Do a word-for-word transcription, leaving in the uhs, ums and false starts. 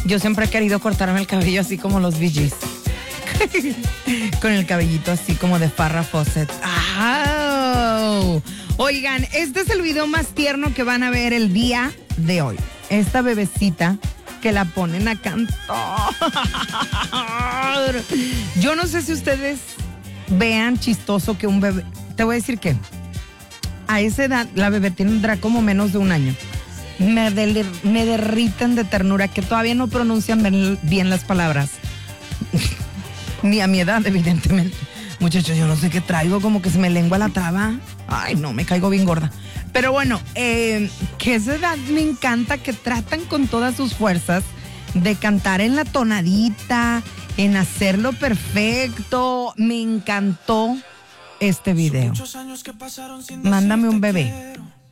Yo siempre he querido cortarme el cabello así como los Bee Gees. Con el cabellito así como de Farrah Fawcett. ¡Ah! Oigan, este es el video más tierno que van a ver el día de hoy. Esta bebecita que la ponen a cantar. Yo no sé si ustedes vean chistoso que un bebé... Te voy a decir que a esa edad la bebé tendrá como menos de un año. Me, del, me derriten de ternura que todavía no pronuncian bien, bien las palabras. Ni a mi edad, evidentemente. Muchachos, yo no sé qué traigo, como que se me lengua la traba. Ay, no, me caigo bien gorda. Pero bueno, eh, que esa edad me encanta que tratan con todas sus fuerzas de cantar en la tonadita, en hacerlo perfecto. Me encantó este video. Mándame un bebé.